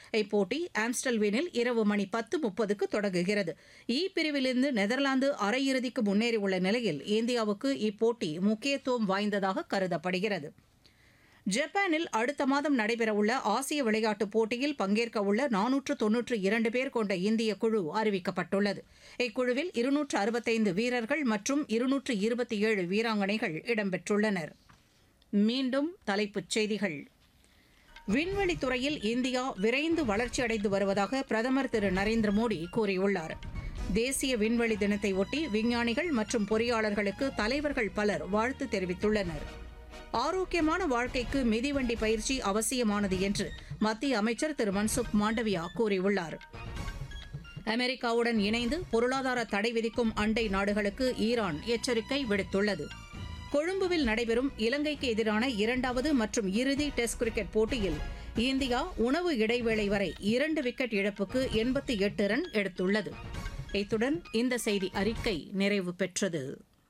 இப்போட்டி ஆம்ஸ்டல்வீனில் இரவு மணி 10:30க்கு தொடங்குகிறது. பிரிவிலிருந்து நெதர்லாந்து அரையிறுதிக்கு முன்னேறியுள்ள நிலையில் இந்தியாவுக்கு இப்போட்டி முக்கியத்துவம் வாய்ந்ததாக கருதப்படுகிறது. ஜப்பானில் அடுத்த மாதம் நடைபெறவுள்ள ஆசிய விளையாட்டுப் போட்டியில் பங்கேற்கவுள்ள 492 பேர் கொண்ட இந்திய குழு அறிவிக்கப்பட்டுள்ளது. இக்குழுவில் 265 வீரர்கள் மற்றும் 227 வீராங்கனைகள் இடம்பெற்றுள்ளனர். மீண்டும் தலைப்புச் செய்திகள். விண்வெளித்துறையில் இந்தியா விரைந்து வளர்ச்சியடைந்து வருவதாக பிரதமர் திரு நரேந்திர மோடி கூறியுள்ளார். தேசிய விண்வெளி தினத்தை ஒட்டி விஞ்ஞானிகள் மற்றும் பொறியாளர்களுக்கு தலைவர்கள் பலர் வாழ்த்து தெரிவித்துள்ளனர். ஆரோக்கியமான வாழ்க்கைக்கு மிதிவண்டி பயிற்சி அவசியமானது என்று மத்திய அமைச்சர் திரு மன்சுக் மாண்டவியா கூறியுள்ளார். அமெரிக்காவுடன் இணைந்து பொருளாதார தடை விதிக்கும் அண்டை நாடுகளுக்கு ஈரான் எச்சரிக்கை விடுத்துள்ளது. கொழும்புவில் நடைபெறும் இலங்கைக்கு எதிரான 2வது மற்றும் இறுதி டெஸ்ட் கிரிக்கெட் போட்டியில் இந்தியா உணவு இடைவேளை வரை 2 விக்கெட் இழப்புக்கு 88 ரன் எடுத்துள்ளது. இத்துடன் இந்த செய்தி அறிக்கை நிறைவு பெற்றது.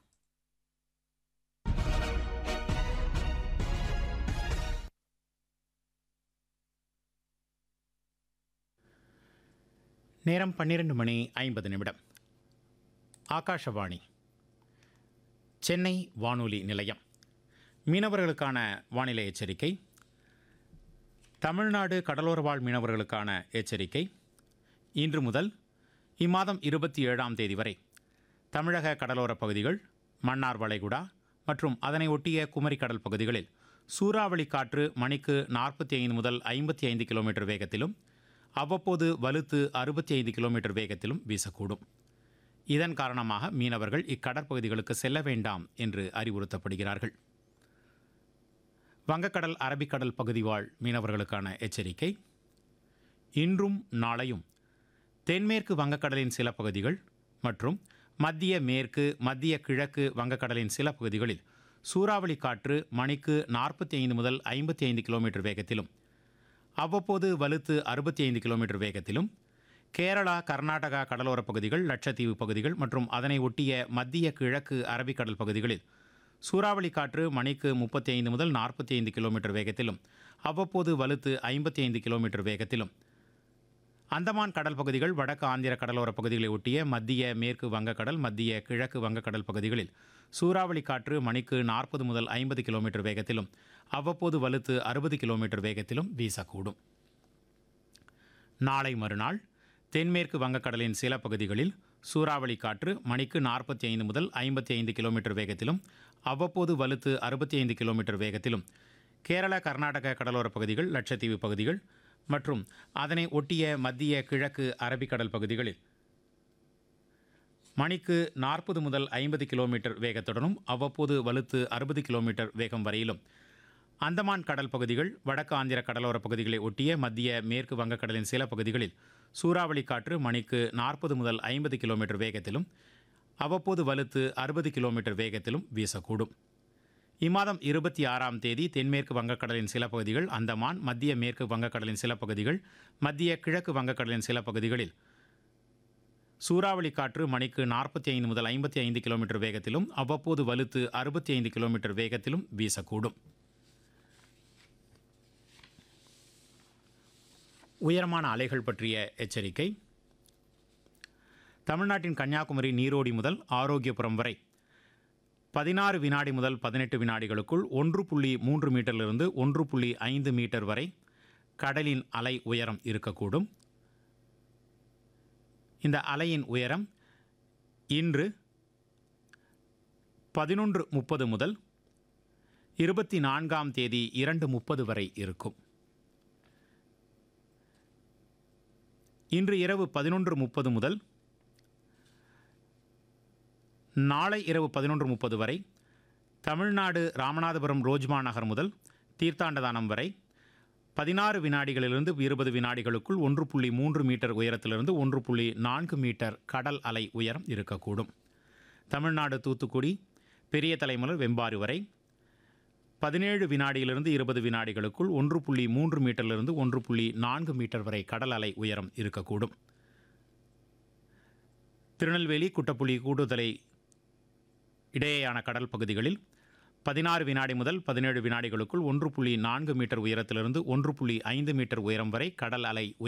நேரம் 12:50. ஆகாஷவாணி, சென்னை வானொலி நிலையம். மீனவர்களுக்கான வானிலை எச்சரிக்கை. தமிழ்நாடு கடலோர வாழ் மீனவர்களுக்கான எச்சரிக்கை. இன்று முதல் இம்மாதம் 27ஆம் தேதி வரை தமிழக கடலோரப் பகுதிகள், மன்னார் வளைகுடா மற்றும் அதனை ஒட்டிய குமரி கடல் பகுதிகளில் சூறாவளி காற்று மணிக்கு 45 முதல் 55 கிலோமீட்டர் வேகத்திலும் அவ்வப்போது வலுத்து 65 கிலோமீட்டர் வேகத்திலும் வீசக்கூடும். இதன் காரணமாக மீனவர்கள் இக்கடற்பகுதிகளுக்கு செல்ல வேண்டாம் என்று அறிவுறுத்தப்படுகிறார்கள். வங்கக்கடல், அரபிக்கடல் பகுதி வாழ் மீனவர்களுக்கான எச்சரிக்கை. இன்றும் நாளையும் தென்மேற்கு வங்கக்கடலின் சில பகுதிகள் மற்றும் மத்திய மேற்கு, மத்திய கிழக்கு வங்கக்கடலின் சில பகுதிகளில் சூறாவளி காற்று மணிக்கு 45 முதல் 55 கிலோமீட்டர் வேகத்திலும் அவ்வப்போது வலுத்து 65 கிலோமீட்டர் வேகத்திலும், கேரளா, கர்நாடகா கடலோரப் பகுதிகள், லட்சத்தீவு பகுதிகள் மற்றும் அதனை ஒட்டிய மத்திய கிழக்கு அரபிக்கடல் பகுதிகளில் சூறாவளி காற்று மணிக்கு 35 முதல் 45 கிலோமீட்டர் வேகத்திலும் அவ்வப்போது வலுத்து 55 கிலோமீட்டர் வேகத்திலும், அந்தமான் கடல் பகுதிகள், வடக்கு ஆந்திர கடலோரப் பகுதிகளை ஒட்டிய மத்திய மேற்கு வங்கக்கடல், மத்திய கிழக்கு வங்கக்கடல் பகுதிகளில் சூறாவளி காற்று மணிக்கு 40 முதல் 50 கிலோமீட்டர் வேகத்திலும் அவ்வப்போது வலுத்து 60 கிலோமீட்டர் வேகத்திலும் வீசக்கூடும். நாளை மறுநாள் தென்மேற்கு வங்கக்கடலின் சில பகுதிகளில் சூறாவளி காற்று மணிக்கு 45 முதல் 55 கிலோமீட்டர் வேகத்திலும் அவ்வப்போது வலுத்து 65 கிலோமீட்டர் வேகத்திலும், கேரளா, கர்நாடக கடலோரப் பகுதிகள், லட்சத்தீவு பகுதிகள் மற்றும் அதனை ஒட்டிய மத்திய கிழக்கு அரபிக்கடல் பகுதிகளில் மணிக்கு 40 முதல் 50 கிலோமீட்டர் வேகத்துடனும் அவ்வப்போது வலுத்து 60 கிலோமீட்டர் வேகம் வரையிலும், அந்தமான் கடல் பகுதிகள், வடக்கு ஆந்திர கடலோரப் பகுதிகளை ஒட்டிய மத்திய மேற்கு வங்கக்கடலின் சில பகுதிகளில் சூறாவளி காற்று மணிக்கு 40 முதல் 50 கிலோமீட்டர் வேகத்திலும் அவ்வப்போது வலுத்து 60 கிலோமீட்டர் வேகத்திலும் வீசக்கூடும். இம்மாதம் 26ஆம் தேதி தென்மேற்கு வங்கக்கடலின் சில பகுதிகள், அந்தமான், மத்திய மேற்கு வங்கக்கடலின் சில பகுதிகள், மத்திய கிழக்கு வங்கக்கடலின் சில பகுதிகளில் சூறாவளி காற்று மணிக்கு 45 முதல் 55 கிலோமீட்டர் வேகத்திலும் அவ்வப்போது வலுத்து 65 கிலோமீட்டர் வேகத்திலும் வீசக்கூடும். உயரமான அலைகள் பற்றிய எச்சரிக்கை. தமிழ்நாட்டின் கன்னியாகுமரி நீரோடி முதல் ஆரோக்கியபுரம் வரை 16 வினாடி முதல் 18 வினாடிகளுக்குள் 1.3 மீட்டரிலிருந்து 1.5 மீட்டர் வரை கடலின் அலை உயரம் இருக்கக்கூடும். இந்த அலையின் உயரம் இன்று 11:30 முதல் 24ஆம் தேதி 2:30 வரை இருக்கும். இன்று இரவு 11:30 முதல் நாளை இரவு 11:30 வரை தமிழ்நாடு ராமநாதபுரம் ரோஜ்மா நகர் முதல் தீர்த்தாண்டதானம் வரை 16 வினாடிகளிலிருந்து 20 வினாடிகளுக்குள் 1.3 மீட்டர் உயரத்திலிருந்து 1.4 மீட்டர் கடல் அலை உயரம் இருக்கக்கூடும். தமிழ்நாடு தூத்துக்குடி பெரிய தலைமலர் வெம்பாறு வரை 17 வினாடியிலிருந்து 20 வினாடிகளுக்குள் 1.3 மீட்டரிலிருந்து 1.4 மீட்டர் வரை கடல் அலை உயரம் இருக்கக்கூடும். திருநெல்வேலி, குட்டப்புள்ளி, கூடுதலை இடையேயான கடல் பகுதிகளில் 16 வினாடி முதல் 17 வினாடிகளுக்குள் 1.4 மீட்டர் உயரத்திலிருந்து 1.5 மீட்டர் உயரம் வரை கடல் அலை